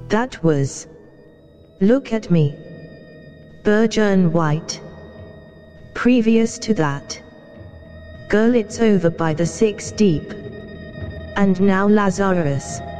That was. Look at me. Berger and White. Previous to that. Girl, it's over by the 6 deep. And now Lazarus.